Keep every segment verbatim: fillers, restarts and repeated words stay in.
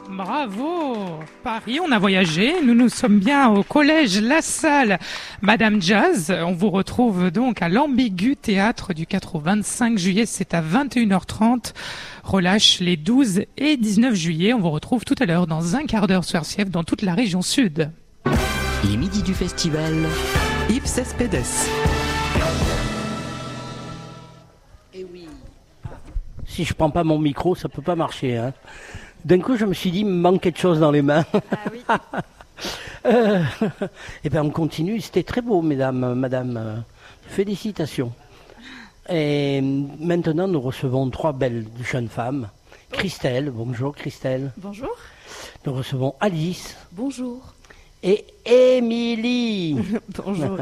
Bravo! Paris, on a voyagé. Nous nous sommes bien au collège La Salle Madame Jazz. On vous retrouve donc à l'Ambigu Théâtre du quatre au vingt-cinq juillet. C'est à vingt et une heures trente. Relâche les douze et dix-neuf juillet. On vous retrouve tout à l'heure dans un quart d'heure sur R C F dans toute la région sud. Les midis du festival, Ipses Pedes. Et oui. Si je prends pas mon micro, ça peut pas marcher, hein. D'un coup, je me suis dit, il me manque quelque chose dans les mains. Ah oui. euh, et bien, on continue. C'était très beau, mesdames, madame. Félicitations. Et maintenant, nous recevons trois belles jeunes femmes. Christelle, bonjour Christelle. Bonjour. Nous recevons Alice. Bonjour. Et Émilie. Bonjour.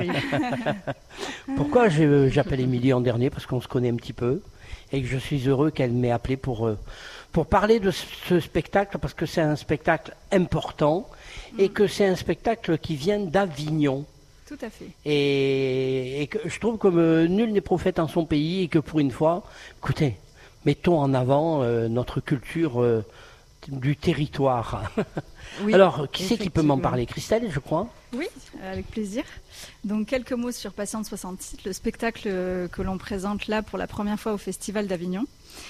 Pourquoi je, j'appelle Émilie en dernier? Parce qu'on se connaît un petit peu. Et que je suis heureux qu'elle m'ait appelé pour... Euh, pour parler de ce spectacle, parce que c'est un spectacle important mmh. et que c'est un spectacle qui vient d'Avignon. Tout à fait. Et, et que je trouve que euh, nul n'est prophète en son pays et que pour une fois, écoutez, mettons en avant euh, notre culture euh, du territoire. Oui, alors, qui c'est qui peut m'en parler? Christelle, je crois. Oui, avec plaisir. Donc, quelques mots sur Patiente soixante-six, le spectacle que l'on présente là pour la première fois au Festival d'Avignon.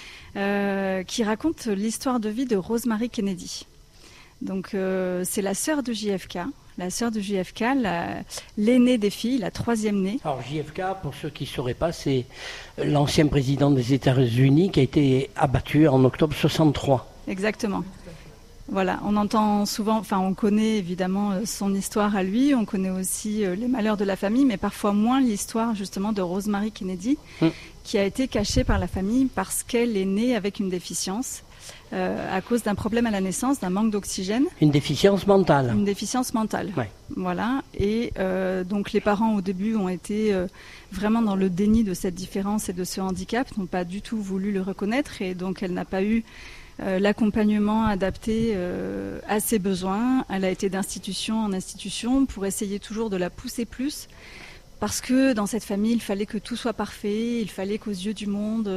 Euh, qui raconte l'histoire de vie de Rosemary Kennedy. Donc, euh, c'est la sœur de J F K, la sœur de J F K, la, l'aînée des filles, la troisième née. Alors, J F K, pour ceux qui ne sauraient pas, c'est l'ancien président des États-Unis qui a été abattu en octobre soixante-trois. Exactement. Voilà, on entend souvent, enfin, on connaît évidemment son histoire à lui, on connaît aussi les malheurs de la famille, mais parfois moins l'histoire justement de Rosemary Kennedy, hum. qui a été cachée par la famille parce qu'elle est née avec une déficience euh, à cause d'un problème à la naissance, d'un manque d'oxygène. Une déficience mentale. Une déficience mentale. Ouais. Voilà, et euh, donc les parents au début ont été euh, vraiment dans le déni de cette différence et de ce handicap, n'ont pas du tout voulu le reconnaître, et donc elle n'a pas eu Euh, l'accompagnement adapté euh, à ses besoins. Elle a été d'institution en institution pour essayer toujours de la pousser plus, parce que dans cette famille, il fallait que tout soit parfait, il fallait qu'aux yeux du monde,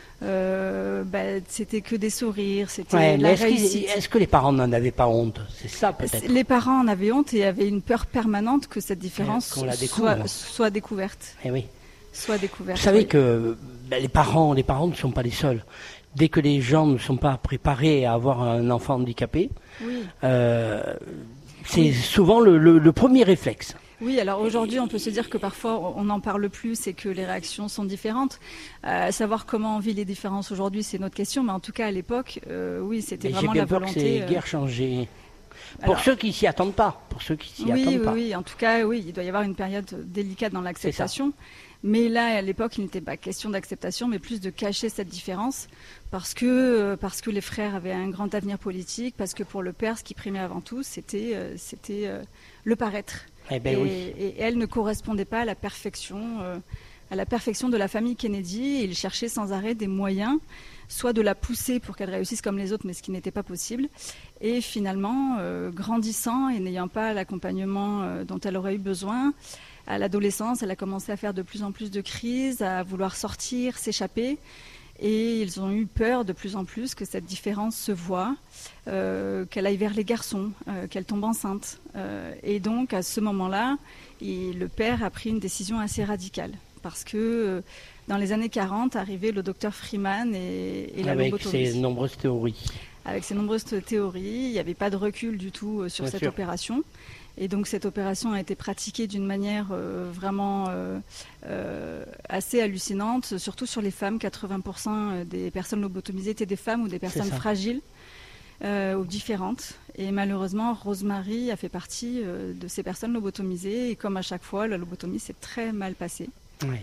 euh, bah, c'était que des sourires, c'était ouais, la est-ce réussite. Est-ce que les parents n'en avaient pas honte? C'est ça peut-être. Les parents en avaient honte et avaient une peur permanente que cette différence la soit, soit découverte. Eh oui. Soit découverte. Vous savez oui. que ben, les parents, les parents ne sont pas les seuls. Dès que les gens ne sont pas préparés à avoir un enfant handicapé, oui. euh, c'est oui. souvent le, le, le premier réflexe. Oui, alors aujourd'hui, on peut se dire que parfois on n'en parle plus et que les réactions sont différentes. Euh, savoir comment on vit les différences aujourd'hui, c'est notre question, mais en tout cas à l'époque, euh, oui, c'était mais vraiment la volonté. J'ai bien peur que c'est guère changé. Pour alors, ceux qui s'y attendent pas, pour ceux qui s'y oui, attendent oui, pas. Oui, en tout cas, oui, il doit y avoir une période délicate dans l'acceptation. Mais là, à l'époque, il n'était pas question d'acceptation, mais plus de cacher cette différence, parce que parce que les frères avaient un grand avenir politique, parce que pour le père, ce qui primait avant tout, c'était euh, c'était euh, le paraître. Eh ben et, oui. et elle ne correspondait pas à la perfection, euh, à la perfection de la famille Kennedy. Et il cherchait sans arrêt des moyens, soit de la pousser pour qu'elle réussisse comme les autres, mais ce qui n'était pas possible. Et finalement, euh, grandissant et n'ayant pas l'accompagnement euh, dont elle aurait eu besoin, à l'adolescence, elle a commencé à faire de plus en plus de crises, à vouloir sortir, s'échapper. Et ils ont eu peur de plus en plus que cette différence se voie, euh, qu'elle aille vers les garçons, euh, qu'elle tombe enceinte. Euh, et donc, à ce moment-là, il, le père a pris une décision assez radicale. Parce que euh, dans les années quarante, arrivait le docteur Freeman et, et la lobotomie. Avec ses nombreuses théories. Avec ses nombreuses théories, il n'y avait pas de recul du tout euh, sur Bien cette sûr. opération. Et donc cette opération a été pratiquée d'une manière euh, vraiment euh, euh, assez hallucinante, surtout sur les femmes. quatre-vingts pour cent des personnes lobotomisées étaient des femmes ou des personnes fragiles euh, ou différentes. Et malheureusement, Rosemary a fait partie euh, de ces personnes lobotomisées. Et comme à chaque fois, la lobotomie s'est très mal passée. Oui.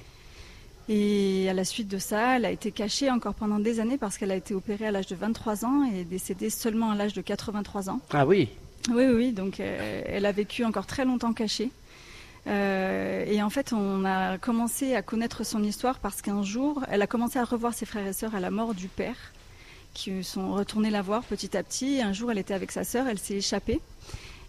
Et à la suite de ça, elle a été cachée encore pendant des années parce qu'elle a été opérée à l'âge de vingt-trois ans et est décédée seulement à l'âge de quatre-vingt-trois ans. Ah oui. Oui, oui, donc euh, elle a vécu encore très longtemps cachée. Euh, et en fait, on a commencé à connaître son histoire parce qu'un jour, elle a commencé à revoir ses frères et sœurs à la mort du père, qui sont retournés la voir petit à petit. Et un jour, elle était avec sa sœur, elle s'est échappée.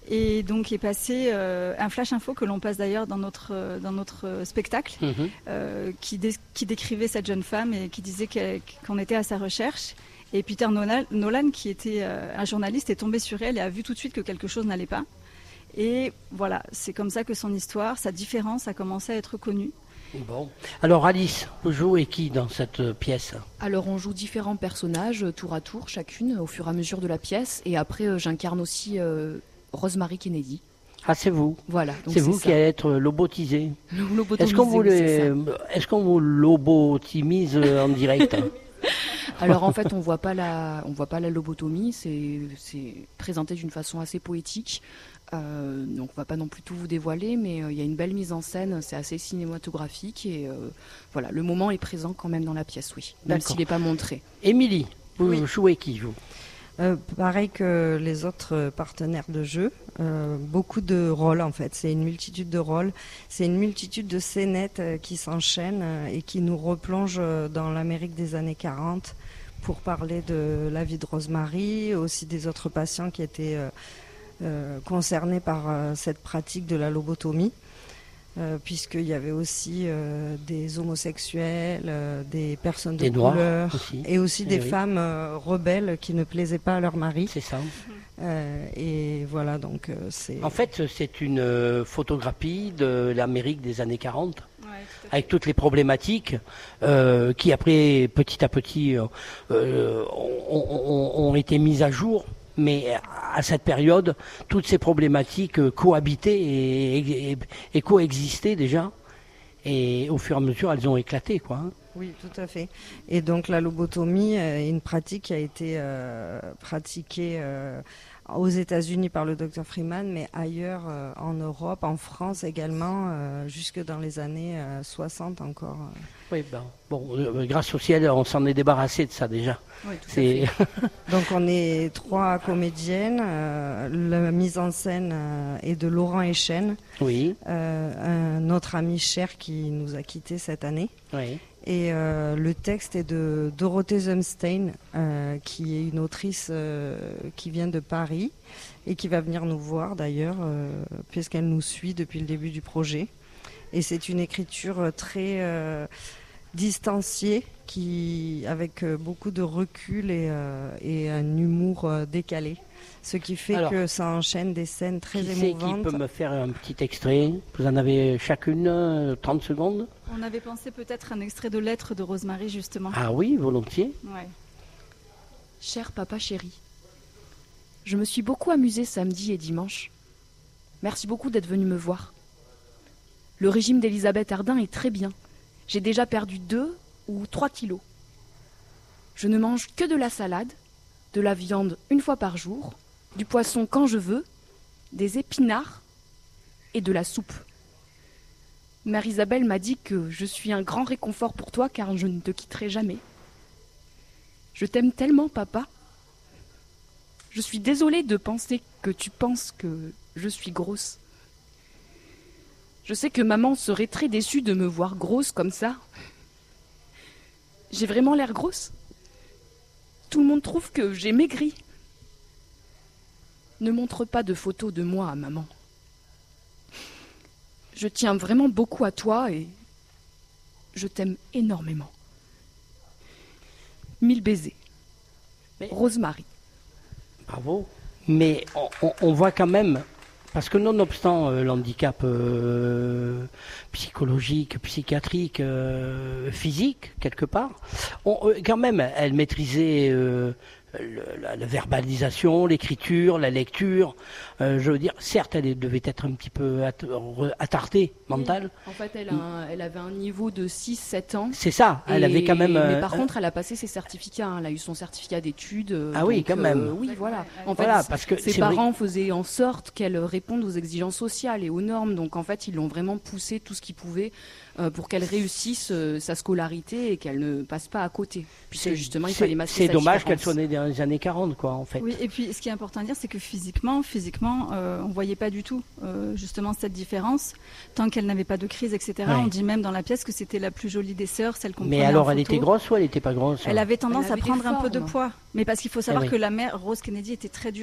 Et donc est passé euh, un flash info que l'on passe d'ailleurs dans notre, euh, dans notre spectacle, mmh. euh, qui, dé- qui décrivait cette jeune femme et qui disait qu'elle, qu'on était à sa recherche. Et Peter Nolan, qui était euh, un journaliste, est tombé sur elle et a vu tout de suite que quelque chose n'allait pas. Et voilà, c'est comme ça que son histoire, sa différence a commencé à être connue. Bon. Alors Alice, vous jouez qui dans cette pièce ? Alors on joue différents personnages, tour à tour, chacune, au fur et à mesure de la pièce. Et après, euh, j'incarne aussi... Euh, Rosemary Kennedy. Ah, c'est vous. Voilà. Donc c'est, c'est vous ça. Qui allez être lobotisé. Lobotomisé. Est-ce qu'on vous, les... Est-ce qu'on vous lobotomise en direct ? Alors en fait, on voit pas la, on voit pas la lobotomie. C'est, c'est présenté d'une façon assez poétique. Euh, donc on va pas non plus tout vous dévoiler, mais il euh, y a une belle mise en scène. C'est assez cinématographique et euh, voilà, le moment est présent quand même dans la pièce, oui, même D'accord. s'il n'est pas montré. Émilie, vous oui. jouez qui vous ? Euh, pareil que les autres partenaires de jeu, euh, beaucoup de rôles en fait, c'est une multitude de rôles, c'est une multitude de scénettes euh, qui s'enchaînent euh, et qui nous replongent euh, dans l'Amérique des années quarante pour parler de la vie de Rosemary, aussi des autres patients qui étaient euh, euh, concernés par euh, cette pratique de la lobotomie. Euh, puisqu'il y avait aussi euh, des homosexuels, euh, des personnes de des couleur aussi. Et aussi et des oui. femmes euh, rebelles qui ne plaisaient pas à leur mari. C'est ça. Euh, et voilà, donc euh, c'est... En fait, c'est une euh, photographie de l'Amérique des années quarante, ouais, tout avec toutes les problématiques euh, qui après, petit à petit, euh, euh, ont, ont, ont été mises à jour. Mais à cette période, toutes ces problématiques cohabitaient et, et, et coexistaient déjà. Et au fur et à mesure, elles ont éclaté, quoi. Hein. Oui, tout à fait. Et donc la lobotomie est une pratique qui a été euh, pratiquée euh, aux États-Unis par le docteur Freeman, mais ailleurs euh, en Europe, en France également, euh, jusque dans les années euh, soixante encore. Euh. Oui, ben, bon, euh, grâce au ciel, on s'en est débarrassé de ça déjà. Oui, tout C'est... à fait. Donc on est trois comédiennes. Euh, la mise en scène euh, est de Laurent Echen, oui. euh, un autre ami cher qui nous a quittés cette année. Oui. Et euh, le texte est de Dorothée Zumstein, euh, qui est une autrice euh, qui vient de Paris et qui va venir nous voir d'ailleurs, euh, puisqu'elle nous suit depuis le début du projet. Et c'est une écriture très euh, distanciée, qui, avec euh, beaucoup de recul et, euh, et un humour euh, décalé. Ce qui fait Alors, que ça enchaîne des scènes très qui émouvantes. Qui peut me faire un petit extrait ? Vous en avez chacune euh, trente secondes ? On avait pensé peut-être un extrait de Lettres de Rosemary, justement. Ah oui, volontiers. Ouais. Cher papa chéri, je me suis beaucoup amusée samedi et dimanche. Merci beaucoup d'être venu me voir. Le régime d'Elisabeth Ardin est très bien. J'ai déjà perdu deux ou trois kilos. Je ne mange que de la salade, de la viande une fois par jour, du poisson quand je veux, des épinards et de la soupe. Mère Isabelle m'a dit que je suis un grand réconfort pour toi car je ne te quitterai jamais. Je t'aime tellement, papa. Je suis désolée de penser que tu penses que je suis grosse. Je sais que maman serait très déçue de me voir grosse comme ça. J'ai vraiment l'air grosse ? Tout le monde trouve que j'ai maigri. Ne montre pas de photos de moi à maman. Je tiens vraiment beaucoup à toi et je t'aime énormément. Mille baisers. Mais... Rosemary. Bravo. Mais on, on, on voit quand même, parce que nonobstant euh, l'handicap euh, psychologique, psychiatrique, euh, physique, quelque part, on, euh, quand même, elle maîtrisait euh, le, la, la verbalisation, l'écriture, la lecture. Euh, je veux dire, certes, elle devait être un petit peu at- attardée, mentale. Oui. En fait, elle, a un, elle avait un niveau de six sept ans. C'est ça, elle et, avait quand même... Mais par euh, contre, elle a passé ses certificats. Hein. Elle a eu son certificat d'études. Ah donc, oui, quand même. Euh, oui, voilà. En voilà, fait, parce que ses parents vrai. faisaient en sorte qu'elle réponde aux exigences sociales et aux normes. Donc, en fait, ils l'ont vraiment poussé tout ce qu'ils pouvaient euh, pour qu'elle réussisse euh, sa scolarité et qu'elle ne passe pas à côté. Puisque c'est, justement, il c'est, fallait masquer C'est sa dommage différence. qu'elle soit née dans les années quarante, quoi, en fait. Oui, et puis ce qui est important à dire, c'est que physiquement, physiquement, euh, on voyait pas du tout euh, justement cette différence. Tant qu'elle n'avait pas de crise, et cetera. Ouais. On dit même dans la pièce que c'était la plus jolie des sœurs, celle qu'on prenait en photo. Mais alors, elle était grosse ou elle n'était pas grosse ? Elle avait tendance elle avait à prendre un peu de formes. poids. Mais parce qu'il faut savoir eh oui. que la mère, Rose Kennedy, était très dure.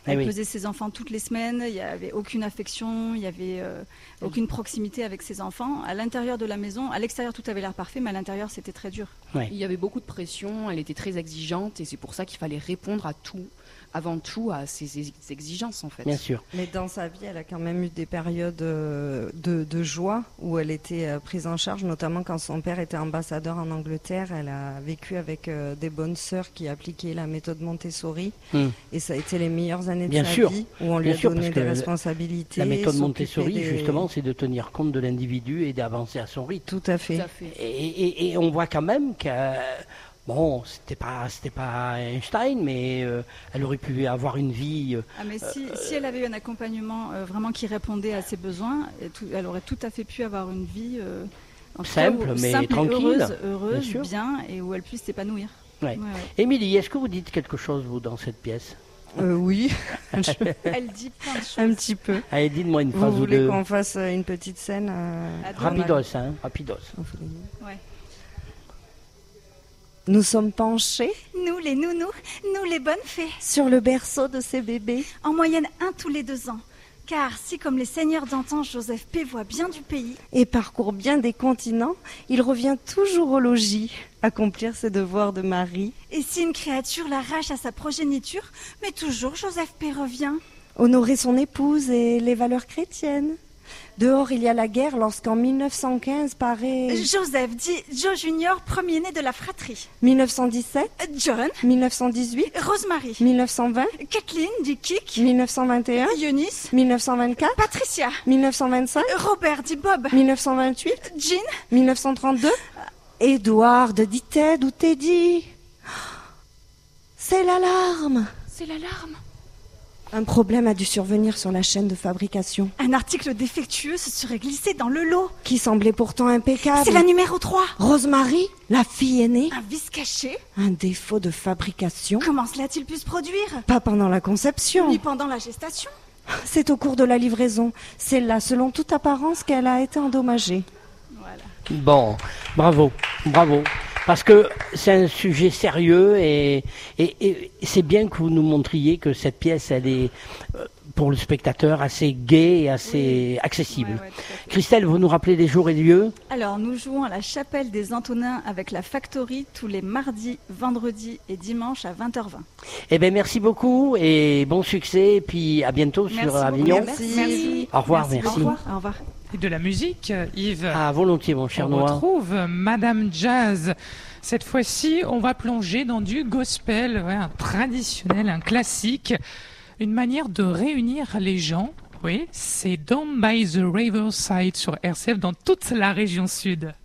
Elle oui. pesait ses enfants toutes les semaines, il n'y avait aucune affection, il n'y avait euh, aucune proximité avec ses enfants. À l'intérieur de la maison, à l'extérieur tout avait l'air parfait, mais à l'intérieur c'était très dur. Ouais. Il y avait beaucoup de pression, elle était très exigeante et c'est pour ça qu'il fallait répondre à tout, avant tout à ses ex- exigences en fait. Bien sûr. Mais dans sa vie, elle a quand même eu des périodes euh, de, de joie où elle était euh, prise en charge, notamment quand son père était ambassadeur en Angleterre. Elle a vécu avec euh, des bonnes sœurs qui appliquaient la méthode Montessori. Mm. Et ça a été les meilleures années de Bien sa sûr. vie, où on lui Bien a sûr, donné parce des que responsabilités. La méthode s'occuper Montessori, des- justement, c'est de tenir compte de l'individu et d'avancer à son rythme. Tout à fait. Tout à fait. Et, et- et on voit quand même que, euh, bon, c'était pas, c'était pas Einstein, mais euh, elle aurait pu avoir une vie. euh, Ah, mais si, si elle avait eu un accompagnement euh, vraiment qui répondait à ses besoins, et tout- elle aurait tout à fait pu avoir une vie euh, en tout cas, Simple, où- mais simple et tranquille, heureuse, heureuse, bien sûr. bien, et où elle puisse s'épanouir. Ouais. Ouais, ouais. Émilie, est-ce que vous dites quelque chose, vous, dans cette pièce? Euh, oui, Elle dit plein de choses. un petit peu. Allez, dites-moi une Vous phrase ou voulez deux. qu'on fasse euh, une petite scène euh, À deux. Rapidos, hein, rapidos. on fait les mots. Ouais. Nous sommes penchés Nous, les nounous, nous, les bonnes fées, sur le berceau de ces bébés. en moyenne un tous les deux ans. Car si, comme les seigneurs d'antan, Joseph P. voit bien du pays, Et parcourt bien des continents, il revient toujours au logis, accomplir ses devoirs de mari. et si une créature l'arrache à sa progéniture, mais toujours Joseph P. revient. Honorer son épouse et les valeurs chrétiennes. Dehors, il y a la guerre lorsqu'en mille neuf cent quinze paraît... Joseph dit Joe Junior, premier-né de la fratrie. mille neuf cent dix-sept, John, mille neuf cent dix-huit, Rosemary, mille neuf cent vingt, Kathleen dit Kik, mille neuf cent vingt et un, Eunice, mille neuf cent vingt-quatre, Patricia, mille neuf cent vingt-cinq, Robert dit Bob, mille neuf cent vingt-huit, Jean, mille neuf cent trente-deux, Edward dit Ted ou Teddy. C'est l'alarme. C'est l'alarme. Un problème a dû survenir sur la chaîne de fabrication, un article défectueux se serait glissé dans le lot. qui semblait pourtant impeccable. C'est la numéro trois. Rosemary, la fille aînée, Un vice caché. un défaut de fabrication. Comment cela a-t-il pu se produire? Pas pendant la conception. Ni pendant la gestation. C'est au cours de la livraison. C'est là, selon toute apparence, qu'elle a été endommagée. Voilà. Bon, bravo, bravo. Parce que c'est un sujet sérieux et, et, et c'est bien que vous nous montriez que cette pièce, elle est, euh, pour le spectateur, assez gaie et assez accessible. Ouais, ouais, tout à fait. Christelle, vous nous rappelez les jours et lieux? Alors, nous jouons à la chapelle des Antonins avec la Factory tous les mardis, vendredis et dimanches à vingt heures vingt. Eh bien, merci beaucoup et bon succès. Et puis à bientôt Merci sur beaucoup. Avignon. Merci. Merci. Au revoir, merci. Au revoir. Au revoir. Et de la musique, Yves. Ah, volontiers, mon cher On Noah. retrouve Madame Jazz. Cette fois-ci, on va plonger dans du gospel, ouais, un traditionnel, un classique, une manière de réunir les gens. Oui, c'est Down by the Riverside sur R C F dans toute la région sud.